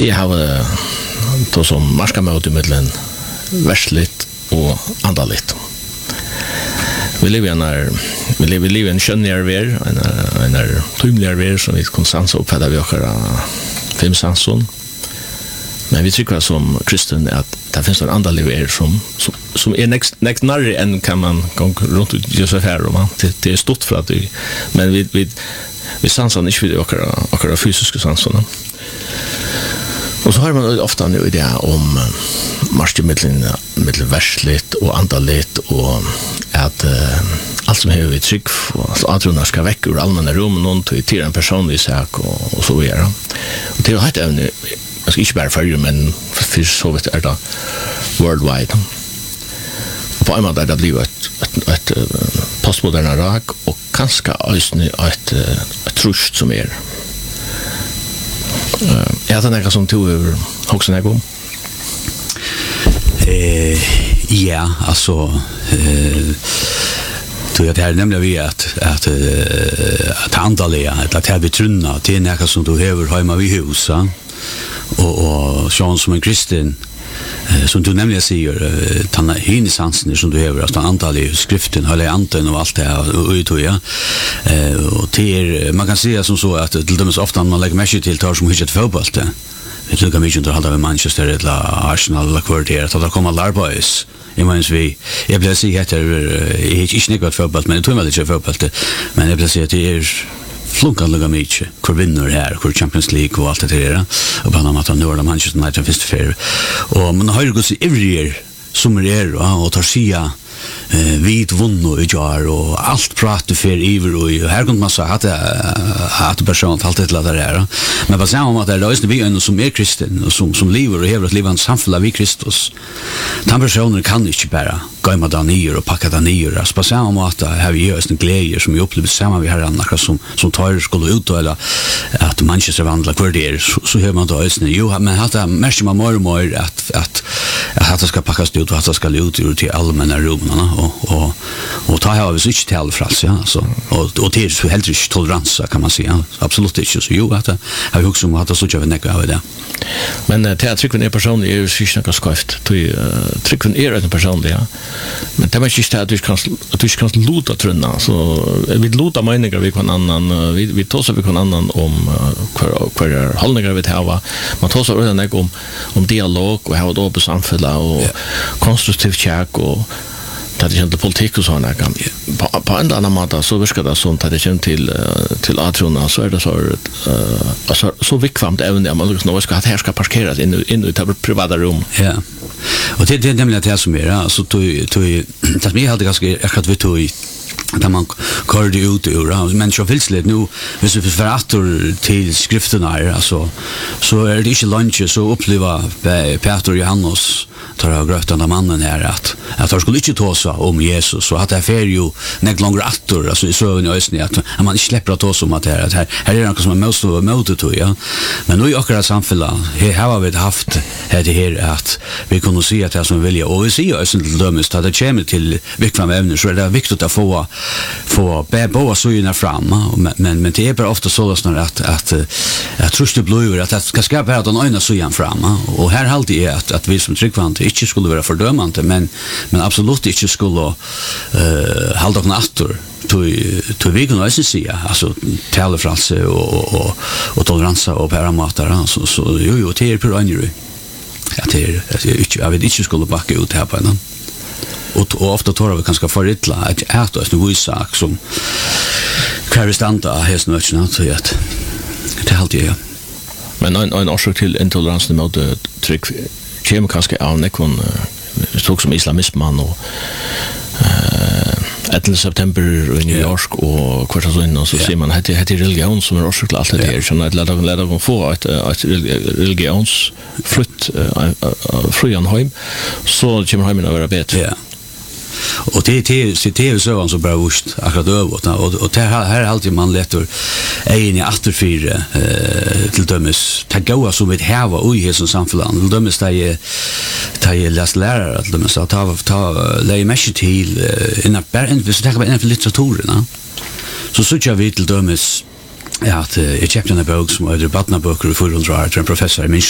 jag har då som marskamöte mellan värsligt och andaligt. Vi lever i en skönjare värld, en tymligare värld som vi konstant uppfattar vi också fem sanson. Men vi tycker som kristen att det finns en andlig värld som är näst närre än kan man gå runt och göra så här och det är stort för att men vi sansar inte vid akkurat fysiska sansorna. Och så har man ofta nu idé om marskemellan värsligt och andaligt och att allt som har vi tryck alltså atrona ska väck ur allmänna rum någon till en personlig sak och så vidare. Och det har ett ämne jag ska inte bara följa men för så vet är det worldwide. Och på en måte det blir ett postmoderna rak och kanske också ett trust som är är det något som tog över också när gång? Ja, alltså tror jag det här nämligen vi att andaliga att här betrunna till något som du över hemma vid huset och Sean som en kristen som du nämligen säger tanna hinsansen som du över att antal i skriften eller anten och allt det här och till man kan säga som så att till dömes ofta man lägger mest till tar som hycket fotboll det jag tycker mycket inte hålla med Manchester eller Arsenal eller kvarter att det kommer Larboys jag menar jag vill säga att det är inte något fotboll men det tror jag inte fotboll men jag vill säga att det är flunkande mycket kvar vinner här kvar Champions League och allt det där och bland annat nu har Manchester United först för och man har ju gått i every year som är och tar sia vid vunno i jar och allt pratar för iver och här kan man så att person allt det där men vad säger man att det är vi en som är kristen och som lever och har ett livande samfälla vid Kristus den personen kan inte bara gå med danier och packa danier så på samma att har vi just en glädje som vi upplever samma vi har andra som tar skulle ut eller att Manchester vandlar kvar där så hör man då just nu men att det mest man mer att det ska packas ut och att det ska ut ur till allmänna rummen och ta här vi så inte till frals ja så och till så helt inte tolerans kan man säga absolut inte så ju att har vi också om att det så jag vet inte det men teatriken är personlig är ju något skrift trycken är en personlig ja men det var inte att du kan låta trunna så vi låta meningar vi kan annan vi tar vi kan annan om kvar hållningar vi har man tar så redan om dialog och ha då på samfälla och konstruktivt check och det är inte politik och sådana kan på en annan måte så viskar det sånt att det kommer till atrona så är det så alltså så vikvamt även där man liksom ska här ska parkeras in i det privata rum ja och det är nämligen det som är så att vi hade ganska akkurat vi tog där man körde ut ur men så finns det nu hvis vi förrättar till skrifterna alltså så är det inte lunch så uppleva Peter Johannes tar jag grötande mannen här att jag skulle inte tåsa om Jesus och att det är ju nägt långt attor alltså i söven i ösning att man inte släpper att tåsa om att det här är något som är mest av mötet ja men nu i akkurat samfälla här har vi haft det här att vi kunde se att det som vilja och vi ser ösning till dömes att det kommer till viktiga ämnen så är det viktigt att få båda syna fram men det är bara ofta så att jag tror det blir att det ska skapa den ena synan fram och här alltid är att vi som tryckvant inte skulle vara fördömande men absolut inte skulle hålla upp nattor till vi kan också säga alltså talefralse och toleransa och parametrar så jo det är på ännu ja det är jag vet inte skulle backa ut här på en och ofta tar vi kanske för ytla att äta oss nu sak som kvarstanta hästnötterna så att det är alltid ja. Men en orsak till intolerans mot tryck kommer kanske av nekon stod som islamisman och 11 september i New York och kvartalsön och så ser man att det är religion som är orsak till allt det här så att lära dem få ett religionsflytt från hem så kommer hemmen att vara bättre. Ja. Och det är så så bra just akkurat över och det här alltid man letar en i återfyra till dömes ta goa som ett häva och i som samfällan till dömes ta läs lärare till dömes ta lägga mest till innan vi ska ta på litteraturen så jag vid till dömes att jag köpte en bok som är debattna böcker och förundrar till en professor i